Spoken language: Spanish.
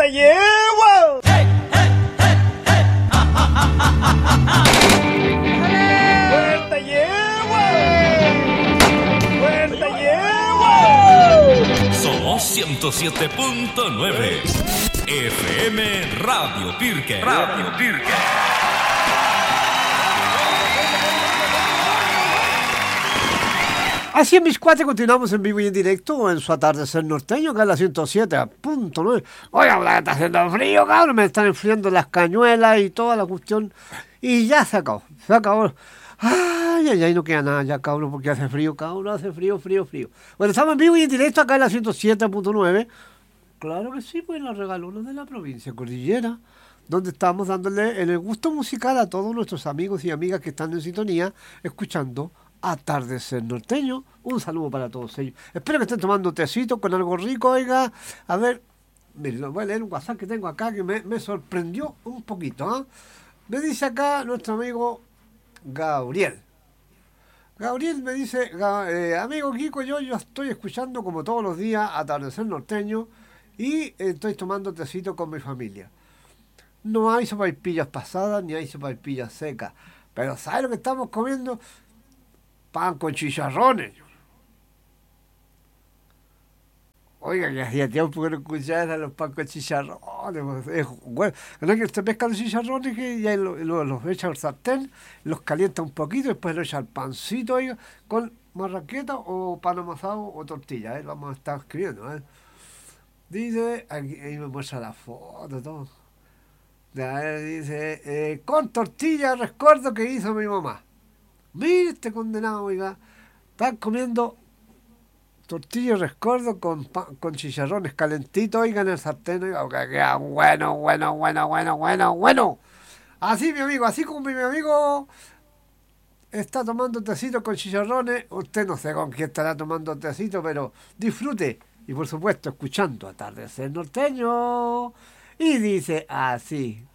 ¡Te llevo! ¡Te llevo! ¡Te llevo! Somos 107.9 FM Radio Pirque. Radio Pirque. Así en mis cuates continuamos en vivo y en directo en su atardecer norteño, que es la 107.9. Oiga, está haciendo frío, cabrón, me están enfriando las cañuelas y toda la cuestión. Y ya se acabó. Ay, no queda nada ya, cabrón, porque hace frío, cabrón, hace frío. Bueno, estamos en vivo y en directo acá en la 107.9. Claro que sí, pues los regalones de la provincia Cordillera, donde estamos dándole el gusto musical a todos nuestros amigos y amigas que están en sintonía, escuchando Atardecer Norteño. Un saludo para todos ellos. Espero que estén tomando tecito con algo rico, oiga. A ver, miren, voy a leer un WhatsApp que tengo acá que me sorprendió un poquito, ¿eh? Me dice acá nuestro amigo Gabriel. Gabriel me dice, amigo Kiko, yo estoy escuchando como todos los días Atardecer Norteño y estoy tomando tecito con mi familia. No hay sopaipillas pasadas ni hay sopaipillas secas, pero ¿sabes lo que estamos comiendo? Pan con chicharrones. Oiga, que hacía tiempo que no escuchaba los pan con chicharrones. Es bueno. No es que usted pesca los chicharrones que ya los echa al sartén, los calienta un poquito, después lo echa al pancito, oiga, con marraqueta o pan amasado o tortilla. Vamos a estar escribiendo. Dice, aquí, ahí me muestra la foto, todo. Dice, con tortilla recuerdo que hizo mi mamá. Mire este condenado, oiga. Están comiendo tortillas rescordo con chicharrones calentitos, oiga, en el sartén, oiga, que queda bueno. Así, mi amigo, así como mi amigo está tomando tecito con chicharrones, usted no sé con quién estará tomando tecito, pero disfrute. Y por supuesto, escuchando Atardecer Norteño. Y dice así.